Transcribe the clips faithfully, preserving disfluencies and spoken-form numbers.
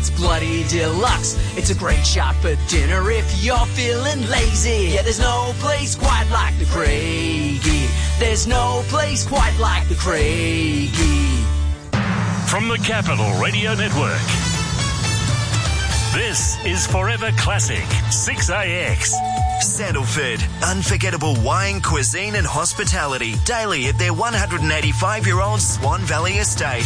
it's bloody deluxe. It's a great shot for dinner if you're feeling lazy. Yeah, there's no place quite like the Craigie. There's no place quite like the Craigie. From the Capital Radio Network, this is Forever Classic six A X. Sandalford, unforgettable wine, cuisine and hospitality daily at their one hundred eighty-five-year-old Swan Valley estate.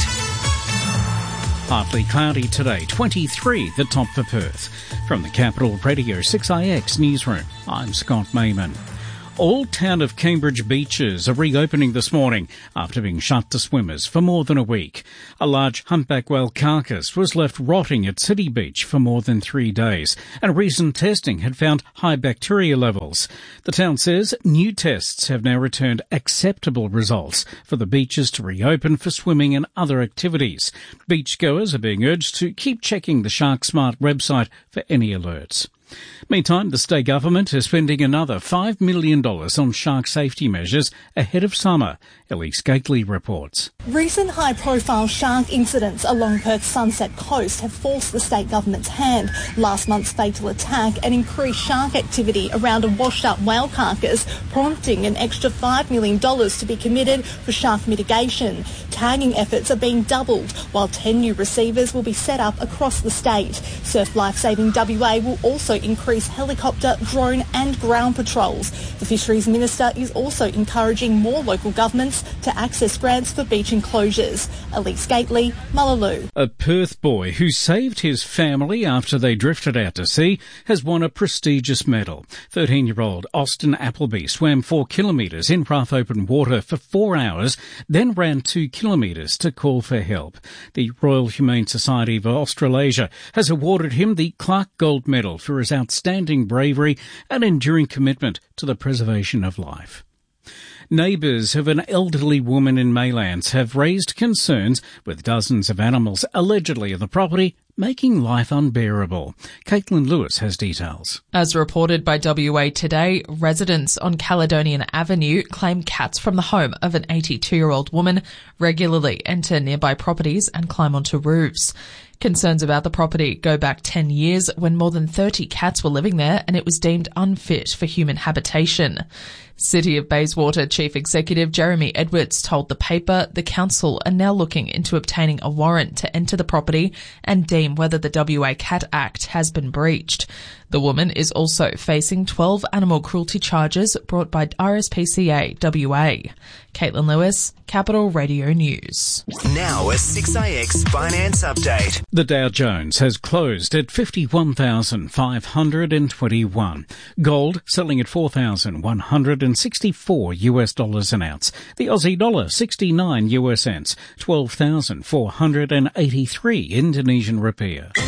Partly cloudy today, twenty-three the top for Perth. From the Capital Radio six A X newsroom, I'm Scott Mayman. All town of Cambridge beaches are reopening this morning after being shut to swimmers for more than a week. A large humpback whale carcass was left rotting at City Beach for more than three days, and recent testing had found high bacteria levels. The town says new tests have now returned acceptable results for the beaches to reopen for swimming and other activities. Beachgoers are being urged to keep checking the SharkSmart website for any alerts. Meantime, the state government is spending another five million dollars on shark safety measures ahead of summer. Elise Gately reports. Recent high-profile shark incidents along Perth's Sunset Coast have forced the state government's hand. Last month's fatal attack and increased shark activity around a washed-up whale carcass, prompting an extra five million dollars to be committed for shark mitigation. Tagging efforts are being doubled, while ten new receivers will be set up across the state. Surf Lifesaving W A will also increase helicopter, drone and ground patrols. The Fisheries Minister is also encouraging more local governments to access grants for beach enclosures. Elise Gately, Mullaloo. A Perth boy who saved his family after they drifted out to sea has won a prestigious medal. thirteen-year-old Austin Appleby swam four kilometres in rough open water for four hours, then ran two kilometres to call for help. The Royal Humane Society of Australasia has awarded him the Clark Gold Medal for his outstanding bravery and enduring commitment to the preservation of life. Neighbours of an elderly woman in Maylands have raised concerns with dozens of animals allegedly in the property, making life unbearable. Caitlin Lewis has details. As reported by W A Today, residents on Caledonian Avenue claim cats from the home of an eighty-two-year-old woman regularly enter nearby properties and climb onto roofs. Concerns about the property go back ten years when more than thirty cats were living there and it was deemed unfit for human habitation. City of Bayswater Chief Executive Jeremy Edwards told the paper the council are now looking into obtaining a warrant to enter the property and deem whether the W A Cat Act has been breached. The woman is also facing twelve animal cruelty charges brought by R S P C A W A. Caitlin Lewis, Capital Radio News. Now a six A X finance update. The Dow Jones has closed at fifty-one thousand five hundred twenty-one. Gold selling at four thousand one hundred sixty-four US dollars an ounce. The Aussie dollar sixty-nine US cents, twelve thousand four hundred eighty-three Indonesian rupiah.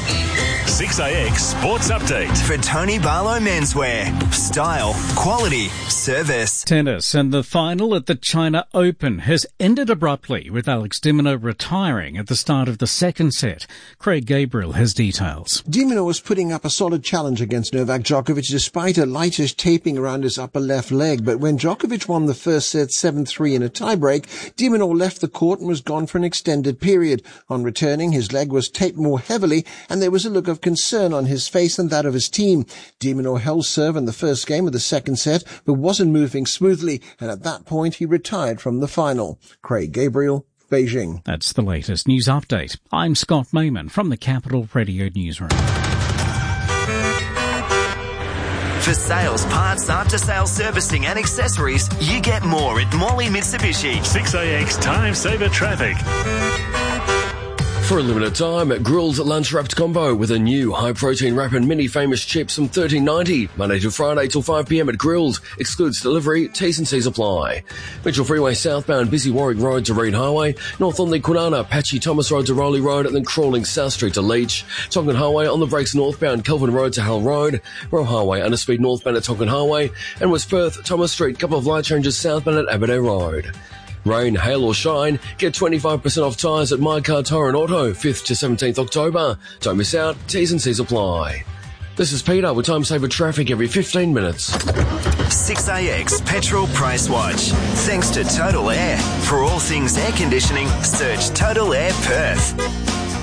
six A X Sports Update. For Tony Barlow Menswear. Style, quality, service. Tennis, and the final at the China Open has ended abruptly with Alex de Minaur retiring at the start of the second set. Craig Gabriel has details. De Minaur was putting up a solid challenge against Novak Djokovic despite a lightish taping around his upper left leg. But when Djokovic won the first set seven three in a tiebreak, de Minaur left the court and was gone for an extended period. On returning, his leg was taped more heavily and there was a look of concern on his face and that of his team. De Minaur held serve in the first game of the second set, but wasn't moving smoothly, and at that point he retired from the final. Craig Gabriel, Beijing. That's the latest news update. I'm Scott Mayman from the Capital Radio Newsroom. For sales, parts, after-sales servicing and accessories, you get more at Morley Mitsubishi. six A X Time Saver Traffic. For a limited time, Grilled Lunch Wrapped Combo with a new high-protein wrap and mini famous chips from thirteen ninety. Monday to Friday till five p m at Grilled. Excludes delivery. T's and C's apply. Mitchell Freeway southbound, busy Warwick Road to Reed Highway. North on the Kwinana, patchy Thomas Road to Rowley Road, and then crawling South Street to Leach. Tonkin Highway on the brakes northbound, Kelvin Road to Hull Road. Roe Highway under speed northbound at Tonkin Highway. And West Perth, Thomas Street, couple of light changes southbound at Aberdare Road. Rain, hail or shine, get twenty-five percent off tyres at My Car Tyre and Auto, fifth to seventeenth October. Don't miss out, T's and C's apply. This is Peter with Time Saver Traffic every fifteen minutes. six A X Petrol Price Watch. Thanks to Total Air. For all things air conditioning, search Total Air Perth.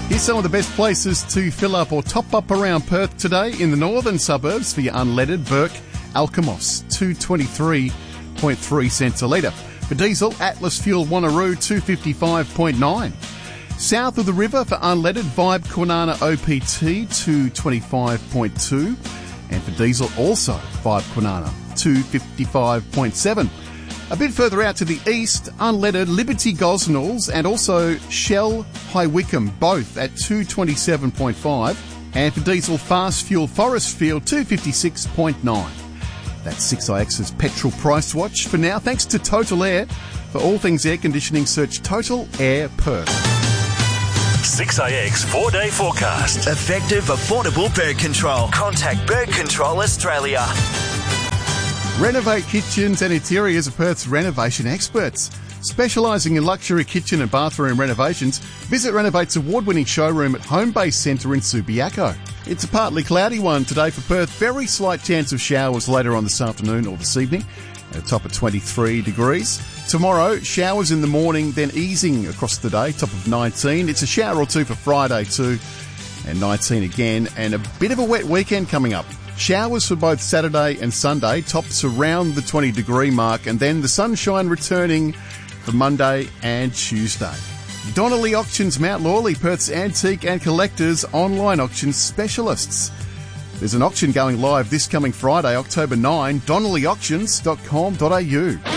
Here's some of the best places to fill up or top up around Perth today. In the northern suburbs for your unleaded, Burke, Alkimos, two twenty-three point three cents a litre. For diesel, Atlas Fuel Wanneroo, two fifty-five point nine. South of the river for unleaded, Vibe Kwinana O P T, two twenty-five point two. And for diesel, also Vibe Kwinana, two fifty-five point seven. A bit further out to the east, unleaded Liberty Gosnells and also Shell High Wycombe, both at two twenty-seven point five. And for diesel, Fast Fuel Forestfield, two fifty-six point nine. That's six I X's petrol price watch. For now, thanks to Total Air. For all things air conditioning, search Total Air Perth. six A X four-day forecast. Effective, affordable bird control. Contact Bird Control Australia. Renovate Kitchens and Interiors are Perth's renovation experts. Specialising in luxury kitchen and bathroom renovations, visit Renovate's award-winning showroom at Homebase Centre in Subiaco. It's a partly cloudy one today for Perth. Very slight chance of showers later on this afternoon or this evening, at a top of twenty-three degrees. Tomorrow, showers in the morning, then easing across the day, top of nineteen. It's a shower or two for Friday too, and nineteen again, and a bit of a wet weekend coming up. Showers for both Saturday and Sunday, tops around the twenty degree mark, and then the sunshine returning for Monday and Tuesday. Donnelly Auctions Mount Lawley, Perth's antique and collectors online auction specialists. There's an auction going live this coming Friday, October ninth, donnelly auctions dot com dot a u.